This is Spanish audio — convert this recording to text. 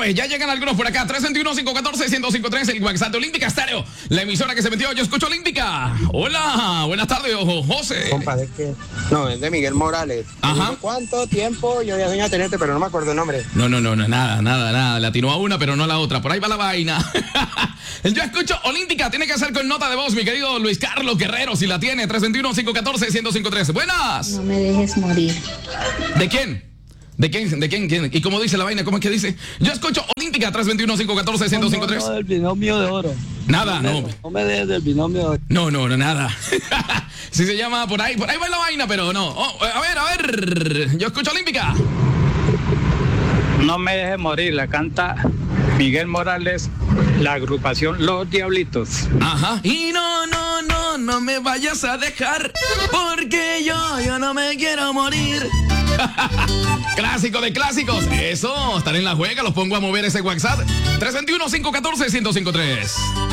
sabes, ya llegan algunos por acá. 321-514-1053, el WhatsApp de Olímpica Estéreo. La emisora que se metió, yo escucho Olímpica. Hola, buenas tardes, José. Compadre, no, es de Miguel Morales. Ajá. ¿Cuánto tiempo yo ya venía a tenerte, pero no me acuerdo el nombre? No, nada. Le atinó a una, pero no a la otra. Por ahí va la vaina. Yo escucho Olímpica, tiene que hacer con nota de voz, mi querido Luis Carlos Guerrero, si la tiene. 321-514-1053. Buenas. No me dejes morir. ¿De quién? ¿De quién? ¿Y cómo dice la vaina? ¿Cómo es que dice? Yo escucho Olímpica 321-514-1053. No, del binomio de oro. Nada, no. No me dejes del binomio de oro. No, nada. Si se llama por ahí va la vaina, pero no. Oh, a ver. Yo escucho Olímpica. No me dejes morir, la canta Miguel Morales, la agrupación Los Diablitos. Ajá. Y no me vayas a dejar, porque yo no me quiero morir. Clásico de clásicos. Eso, estaré en la juega, los pongo a mover ese WhatsApp. 321-514-1053.